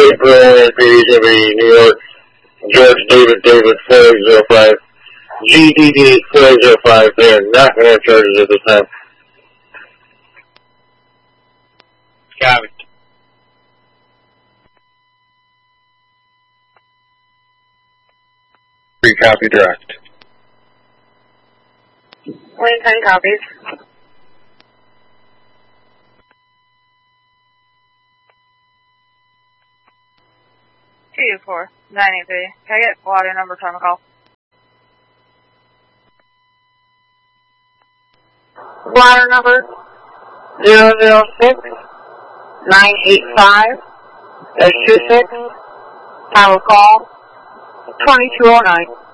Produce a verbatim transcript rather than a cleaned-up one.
April, P D going to be New York, George David David four zero five, G D D four zero five. They are not going to have charges at this time. Copy. Three copy direct. Lane ten copies. two four nine eight three. Can I get water number time of call? Water number zero zero six nine eight five dash two six. Time of call twenty-two oh nine.